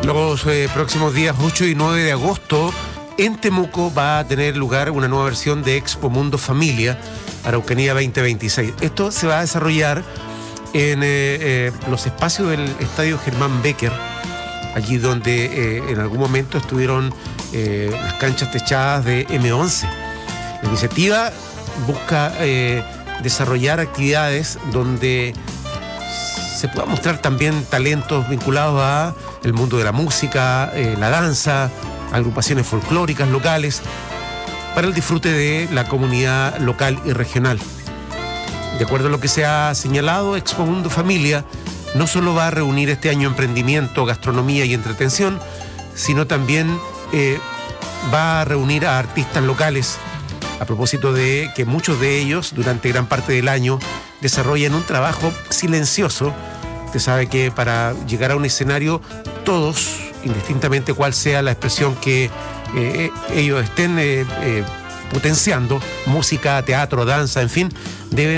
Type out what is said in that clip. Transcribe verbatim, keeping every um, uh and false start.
Los eh, próximos días ocho y nueve de agosto, en Temuco va a tener lugar una nueva versión de Expo Mundo Familia, Araucanía veinte veintiséis. Esto se va a desarrollar en eh, eh, los espacios del Estadio Germán Becker, allí donde eh, en algún momento estuvieron eh, las canchas techadas de eme once. La iniciativa busca eh, desarrollar actividades donde se pueda mostrar también talentos vinculados a el mundo de la música, eh, la danza, agrupaciones folclóricas locales, para el disfrute de la comunidad local y regional. De acuerdo a lo que se ha señalado, Expo Mundo Familia no solo va a reunir este año emprendimiento, gastronomía y entretención, sino también eh, va a reunir a artistas locales, a propósito de que muchos de ellos durante gran parte del año desarrollan un trabajo silencioso. Usted sabe que para llegar a un escenario, todos, indistintamente cuál sea la expresión que eh, ellos estén eh, eh, potenciando, música, teatro, danza, en fin, deben